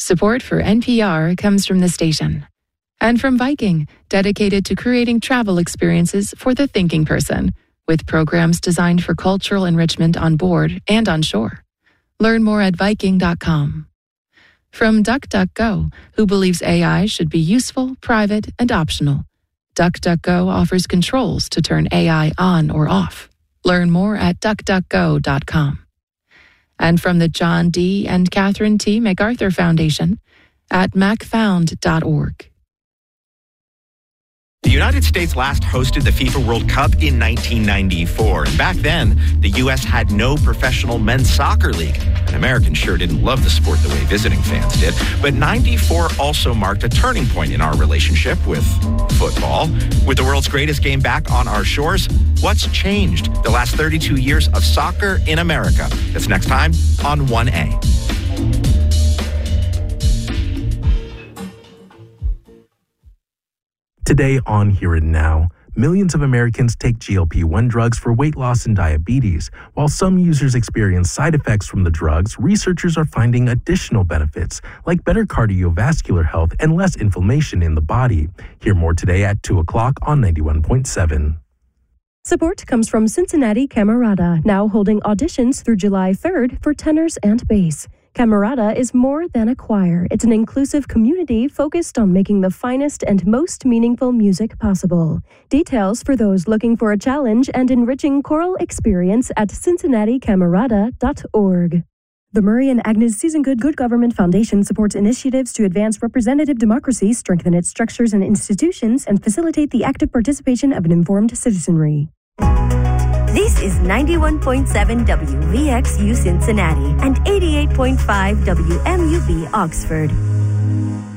Support for NPR comes from the station. And from Viking, dedicated to creating travel experiences for the thinking person, with programs designed for cultural enrichment on board and on shore. Learn more at Viking.com. From DuckDuckGo, who believes AI should be useful, private, and optional. DuckDuckGo offers controls to turn AI on or off. Learn more at DuckDuckGo.com. And from the John D. and Catherine T. MacArthur Foundation at macfound.org. The United States last hosted the FIFA World Cup in 1994. And back then, the U.S. had no professional men's soccer league. And Americans sure didn't love the sport the way visiting fans did. But 94 also marked a turning point in our relationship with football. With the world's greatest game back on our shores, what's changed the last 32 years of soccer in America? That's next time on 1A. Today on Here and Now, millions of Americans take GLP-1 drugs for weight loss and diabetes. While some users experience side effects from the drugs, researchers are finding additional benefits, like better cardiovascular health and less inflammation in the body. Hear more today at 2 o'clock on 91.7. Support comes from Cincinnati Camerata, now holding auditions through July 3rd for tenors and bass. Camerata is more than a choir. It's an inclusive community focused on making the finest and most meaningful music possible. Details for those looking for a challenge and enriching choral experience at cincinnaticamerata.org. The Murray and Agnes Seasongood Good Government Foundation supports initiatives to advance representative democracy, strengthen its structures and institutions, and facilitate the active participation of an informed citizenry. This is 91.7 WVXU Cincinnati and 88.5 WMUV Oxford.